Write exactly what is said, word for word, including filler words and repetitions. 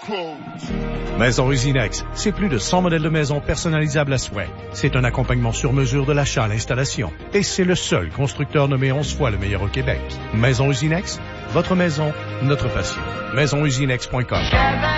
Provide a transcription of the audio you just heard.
Maison Usinex, c'est plus de cent modèles de maisons personnalisables à souhait. C'est un accompagnement sur mesure de l'achat à l'installation. Et c'est le seul constructeur nommé onze fois le meilleur au Québec. Maison Usinex, votre maison, notre passion. maison usinex point com.